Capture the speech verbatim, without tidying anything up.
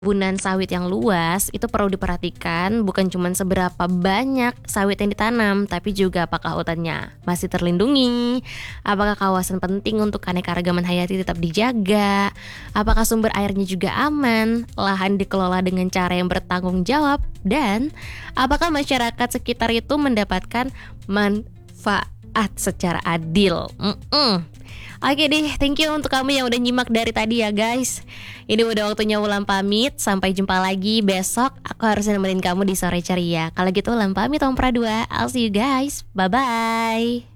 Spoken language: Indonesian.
Perkebunan sawit yang luas itu perlu diperhatikan bukan cuma seberapa banyak sawit yang ditanam, tapi juga apakah hutannya masih terlindungi, apakah kawasan penting untuk keanekaragaman hayati tetap dijaga, apakah sumber airnya juga aman, lahan dikelola dengan cara yang bertanggung jawab, dan apakah masyarakat sekitar itu mendapatkan manfaat secara adil. Mm-mm. Oke deh, thank you untuk kamu yang udah nyimak dari tadi ya guys. Ini udah waktunya Wulan pamit. Sampai jumpa lagi besok. Aku harus nemenin kamu di Sore Ceria. Kalau gitu Wulan pamit Om Pradua. I'll see you guys. Bye-bye.